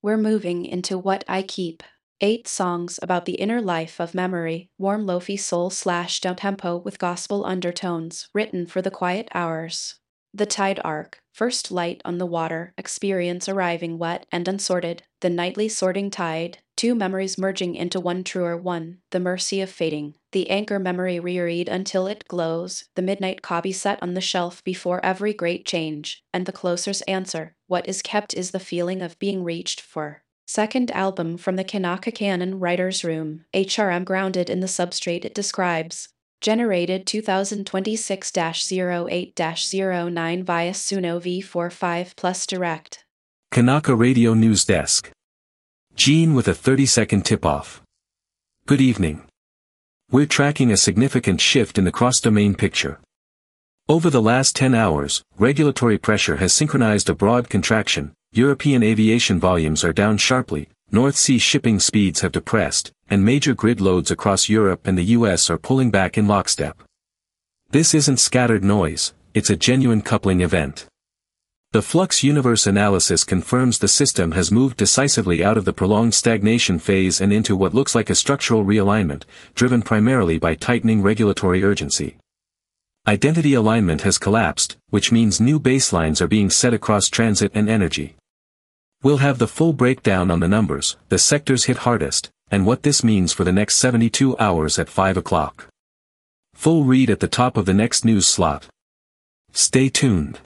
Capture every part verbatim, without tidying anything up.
We're moving into What I Keep. Eight songs about the inner life of memory, warm lofi soul slash down tempo with gospel undertones, written for the quiet hours. The tide arc, first light on the water, experience arriving wet and unsorted, the nightly sorting tide, two memories merging into one truer one, the mercy of fading, the anchor memory reread until it glows, the midnight copy set on the shelf before every great change, and the closer's answer, what is kept is the feeling of being reached for. Second album from the Kanaka Canon Writer's Room, H R M grounded in the substrate it describes. Generated twenty twenty-six dash oh eight dash oh nine via Suno V forty-five Plus Direct. Kanaka Radio News Desk. Gene with a thirty second tip-off. Good evening. We're tracking a significant shift in the cross-domain picture. Over the last ten hours, regulatory pressure has synchronized a broad contraction. European aviation volumes are down sharply, North Sea shipping speeds have depressed, and major grid loads across Europe and the U S are pulling back in lockstep. This isn't scattered noise, it's a genuine coupling event. The flux universe analysis confirms the system has moved decisively out of the prolonged stagnation phase and into what looks like a structural realignment, driven primarily by tightening regulatory urgency. Identity alignment has collapsed, which means new baselines are being set across transit and energy. We'll have the full breakdown on the numbers, the sectors hit hardest, and what this means for the next seventy-two hours at five o'clock. Full read at the top of the next news slot. Stay tuned.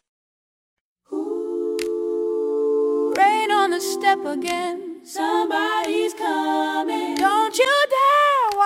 Rain on the step again. Somebody's coming. Don't you